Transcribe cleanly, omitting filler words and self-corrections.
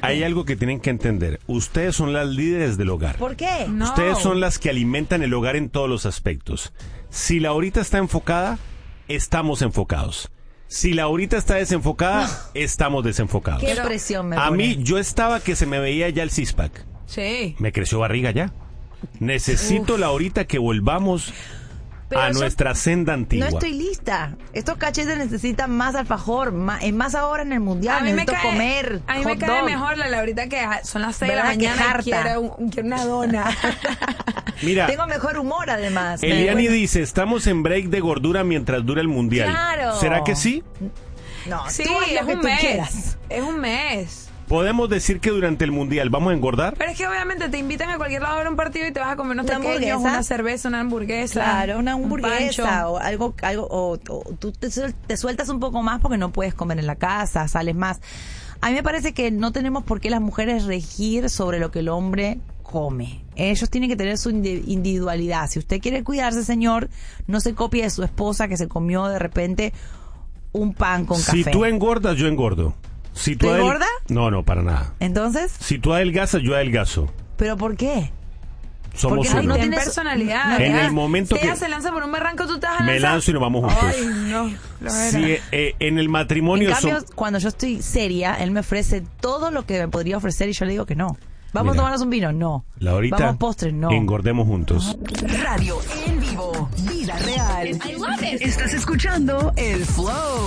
hay algo que tienen que entender. Ustedes son las líderes del hogar. ¿Por qué? No. Ustedes son las que alimentan el hogar en todos los aspectos. Si Laurita está enfocada, estamos enfocados. Si Laurita está desenfocada, estamos desenfocados. Qué presión me A pone. mí, yo estaba que se me veía ya el six-pack. Sí. Me creció barriga ya. Necesito, Laurita, que volvamos Pero a eso- nuestra senda antigua. No estoy lista. Estos cachetes necesitan más alfajor, más ahora en el mundial. Necesito comer. A mí me hot cae dog. mejor la Laurita que son las 6 de la ¿Verdad que mañana y harta? quiero una dona. Mira, Tengo mejor humor además. Eliani Bueno, dice, estamos en break de gordura mientras dura el mundial. Claro. ¿Será que sí? No, Sí, tú haz lo es que un tú mes. quieras. Es un mes. ¿Podemos decir que durante el mundial vamos a engordar? Pero es que obviamente te invitan a cualquier lado a ver un partido y te vas a comer unos Una pequeños, hamburguesa. una cerveza, una hamburguesa. Claro, una un hamburguesa pancho. o algo o tú te sueltas un poco más porque no puedes comer en la casa, sales más. A mí me parece que no tenemos por qué las mujeres regir sobre lo que el hombre come. Ellos tienen que tener su individualidad. Si usted quiere cuidarse, señor, no se copie de su esposa que se comió de repente un pan con café. Si tú engordas, yo engordo. Si ¿Tú engorda? No, para nada. Entonces, Si tú adelgazas, yo adelgazo. ¿pero por qué? Somos Porque uno. no Ten tienes- personalidad. En ¿verdad? el momento si que- ella se lanza por un barranco, tú te vas a Me lanzar. lanzo y nos vamos juntos. Ay, no. flojera. Si en el En matrimonio cambio, son... cuando yo estoy seria, él me ofrece todo lo que me podría ofrecer y yo le digo que no. ¿Vamos Mira, a tomarnos un vino? No. Laurita, ¿Vamos a postres? No. engordemos juntos. Radio en vivo, vida real. Estás escuchando El Flow.